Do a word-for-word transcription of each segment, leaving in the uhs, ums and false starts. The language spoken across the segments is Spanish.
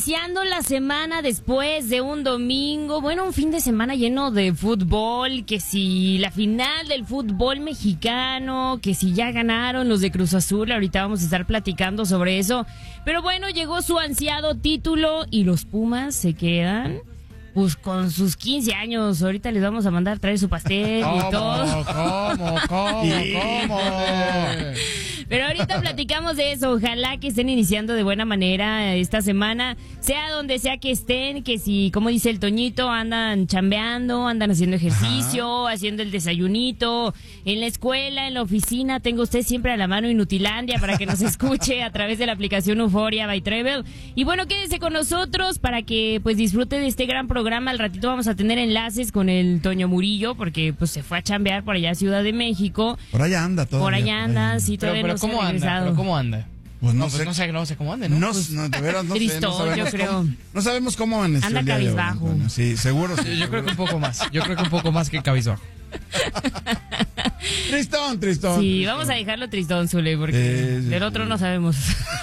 iniciando la semana después de un domingo, bueno, un fin de semana lleno de fútbol, que si la final del fútbol mexicano, que si ya ganaron los de Cruz Azul, ahorita vamos a estar platicando sobre eso. Pero bueno, llegó su ansiado título y los Pumas se quedan pues con sus quince años. Ahorita les vamos a mandar traer su pastel y todo. ¿Cómo? ¿Cómo? ¿Cómo? Pero ahorita platicamos de eso. Ojalá que estén iniciando de buena manera esta semana, sea donde sea que estén, que si, como dice el Toñito, andan chambeando, andan haciendo ejercicio, Ajá. haciendo el desayunito, en la escuela, en la oficina, tenga usted siempre a la mano Inutilandia para que nos escuche a través de la aplicación Euforia by Travel. Y bueno, quédese con nosotros para que pues disfrute de este gran programa. Al ratito vamos a tener enlaces con el Toño Murillo, porque pues se fue a chambear por allá a Ciudad de México. Por allá anda todo. Por allá anda, sí, todavía pero, pero no se ¿cómo ha regresado. anda? ¿Pero cómo anda? Pues no, no, sé. Pues no sé, no sé cómo anda, ¿no? No, Pues, no, de veras, no tristón, sé. No sabemos yo creo. Cómo, no sabemos cómo amaneció Anda el día de hoy, cabizbajo. Antonio. Sí, seguro. Sí, yo, yo creo que un poco más. Yo creo que un poco más que cabizbajo. Tristón, tristón. Sí, tristón. vamos a dejarlo tristón, Zule, porque Eh, del otro no sabemos.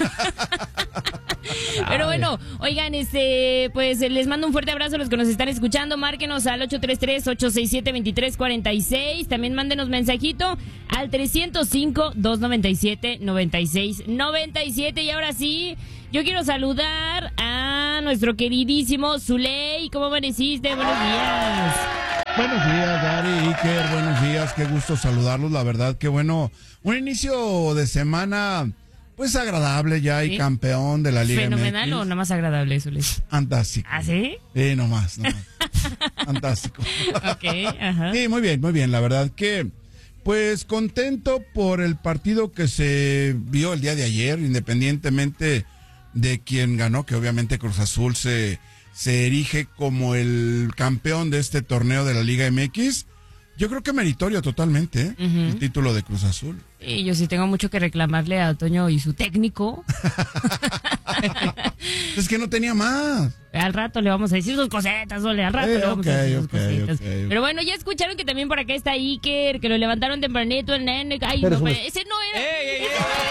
Pero bueno, oigan, este, pues les mando un fuerte abrazo a los que nos están escuchando. Márquenos al ocho tres tres, ocho seis siete, dos tres cuatro seis. También mándenos mensajito al trescientos cinco, doscientos noventa y siete, noventa y seis noventa y siete. Y ahora sí, yo quiero saludar a nuestro queridísimo Zuley. ¿Cómo amaneciste? Buenos días. Buenos días, Dari, Iker, buenos días, qué gusto saludarlos, la verdad que bueno, un inicio de semana pues agradable ya y ¿Sí? campeón de la Liga ¿Fenomenal M X. o nada más agradable, Zuley? Fantástico. ¿Ah, sí? Sí, nomás, nomás. Fantástico. Ok, ajá. Sí, muy bien, muy bien, la verdad que pues contento por el partido que se vio el día de ayer, independientemente de quién ganó, que obviamente Cruz Azul se... se erige como el campeón de este torneo de la Liga M X. Yo creo que meritorio totalmente, ¿eh? Uh-huh. El título de Cruz Azul. Sí, yo sí tengo mucho que reclamarle a Toño y su técnico. Es que no tenía más. Al rato le vamos a decir sus cosetas, Ole, al rato eh, le vamos okay, a decir sus okay, cosetas. Okay, okay. Pero bueno, ya escucharon que también por acá está Iker, que lo levantaron tempranito, el nene. Ay, no, no, ese no era. ¡Ey, ey, ey!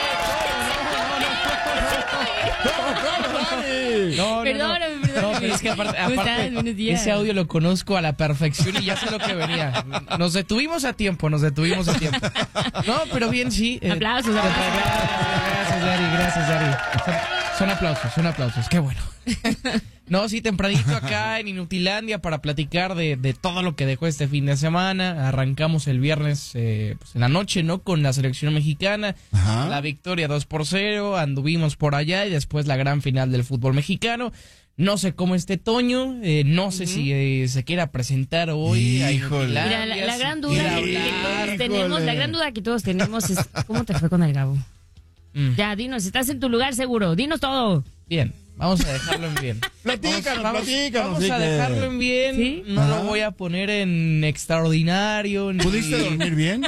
No, no, perdóname, no, perdóname. No, pero es que aparte, aparte ese audio lo conozco a la perfección y ya sé lo que venía. Nos detuvimos a tiempo, nos detuvimos a tiempo. No, pero bien, sí. Eh, aplausos, aplausos. Gracias, Dari, gracias, Dari. Son, son aplausos, son aplausos, qué bueno. No, sí, tempranito acá en Inutilandia para platicar de, de todo lo que dejó este fin de semana. Arrancamos el viernes eh, pues en la noche, ¿no? Con la selección mexicana. Ajá. La victoria dos por cero, anduvimos por allá y después la gran final del fútbol mexicano. No sé cómo esté Toño, eh, no sé uh-huh. si eh, se quiera presentar hoy. Híjole. Mira, la, la gran duda que todos tenemos, la gran duda que todos tenemos es ¿cómo te fue con el Gabo? Mm. Ya, dinos, estás en tu lugar seguro, dinos todo. Bien. Vamos a dejarlo en bien. Platícanos, vamos, platícanos. Vamos a dejarlo en bien. ¿Sí? No Ajá. lo voy a poner en extraordinario. Ni... ¿Pudiste dormir bien?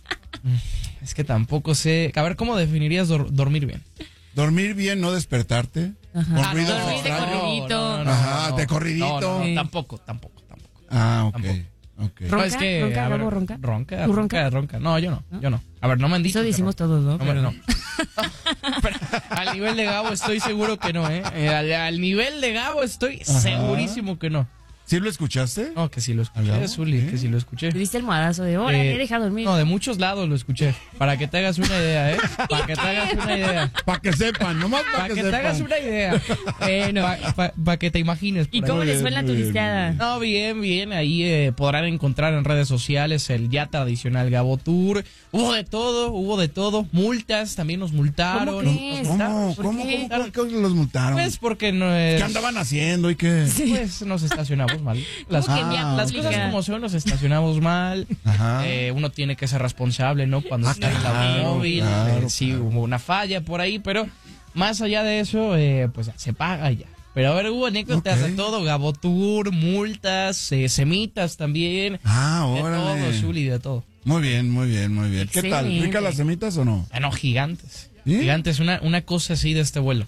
Es que tampoco sé. A ver, ¿cómo definirías dor- dormir bien? Dormir bien, no despertarte. Ajá. Con ah, ruido no, de corridito. No, no, no, Ajá, no, de corridito. No, no, sí. tampoco, tampoco, tampoco. Ah, ok. Tampoco. Okay. ¿Ronca? No, es que, ¿Ronca? a ver, ¿Gabo ronca? Ronca, ¿Tú ronca, ronca? ronca. No, yo no, ¿no? yo no. A ver, no me han dicho. Eso decimos pero... todos, ¿no? No, pero no. Pero al nivel de Gabo estoy seguro que no, ¿eh? Al, al nivel de Gabo estoy Ajá. segurísimo que no. ¿Sí lo escuchaste? No, que sí lo escuché, Zuli, que sí lo escuché. ¿Te diste el modazo de hora? Eh, he dejado dormir. No, de muchos lados lo escuché. Para que te hagas una idea, ¿eh? Para que te hagas una idea. Para que sepan, nomás para pa que, que sepan. te hagas una idea. Bueno, para pa, pa que te imagines. ¿Y cómo les fue en la turisteada? No, bien, bien. Ahí eh, podrán encontrar en redes sociales el ya tradicional Gabo Tour. Hubo de todo, hubo de todo. Multas, también nos multaron. ¿Cómo crees? ¿Cómo? ¿Cómo? ¿Cómo, ¿Cómo? ¿Cómo los multaron? Pues porque no es... ¿Qué andaban haciendo y qué? Sí. Pues nos estacionamos mal. Las, ah, las cosas como son, nos estacionamos mal. Ajá. Eh, uno tiene que ser responsable, ¿no? Cuando ah, está claro, en el automóvil. Claro, eh, sí, claro. hubo una falla por ahí, pero más allá de eso, eh, pues se paga ya. Pero a ver, hubo anécdotas okay. de todo, Gabo Tour, multas, eh, semitas también. Ah, órale. De todo, Zuli, de todo. Muy bien, muy bien, muy bien. ¿Qué Excelente. tal? ¿Rica las semitas o no? Ah, no, gigantes. ¿Sí? Gigantes, una, una cosa así de este vuelo.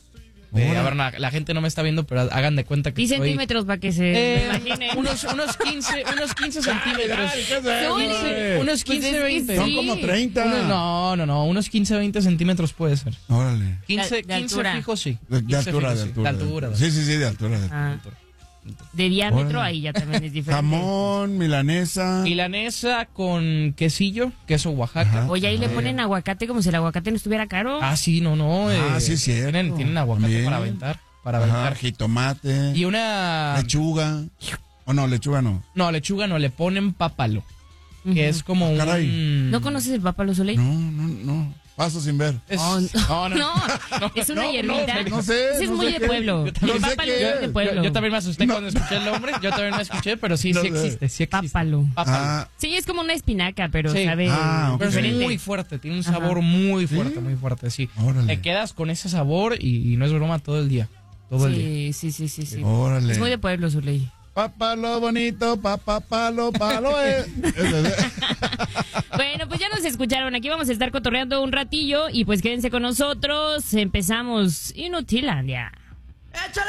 Eh, Órale. a ver, la, la gente no me está viendo, pero hagan de cuenta que Y estoy... centímetros para que se Eh, imaginen. unos, unos quince, unos quince centímetros. Ay, ¿qué es eso? Órale. Unos Pues quince, es que veinte. Son sí. como treinta. Unos- no, no, no, unos quince, veinte centímetros puede ser. Órale. quince, De- de quince altura. fijo, sí. De, de quince altura, fijo, de sí. altura. De altura. de Sí, sí, sí, de altura. De altura. Ah, de diámetro Órale. ahí ya también es diferente. Jamón, milanesa. Milanesa con quesillo, queso Oaxaca. Ajá. Oye, ahí le ponen aguacate como si el aguacate no estuviera caro. Ah, sí, no, no. Ah, eh, sí, es cierto. Tienen, tienen aguacate También. para aventar. Para Ajá, aventar. jitomate. Y una... Lechuga. O no, lechuga no. No, lechuga no, le ponen pápalo. Ujú. Que es como Caray. un... ¿No conoces el Pápalo Soleil? No, no, no. Paso sin ver. Es- Oh, no, no, no, es una no, hierbita. no, no sé, Ese es no muy sé de qué. pueblo. Yo también El sé pápalo qué es es. de Yo, pueblo. yo también me asusté cuando escuché el nombre. Yo también me escuché, pero sí, No sí sé. existe, sí existe. Pápalo. Pápalo. Ah, Sí, es como una espinaca, pero Sí. sabe Ah, ok. Pero es diferente. muy fuerte, tiene un Ajá. sabor muy fuerte, ¿Sí? muy fuerte, sí. Órale. Te quedas con ese sabor y, y no es broma todo el día. Todo el día. Sí, sí, sí, sí, sí. órale. Es muy de pueblo, Soleil. Papalo bonito, papapalo, palo. Eh. Bueno, pues ya nos escucharon. Aquí vamos a estar cotorreando un ratillo y pues quédense con nosotros. Empezamos Inutilandia.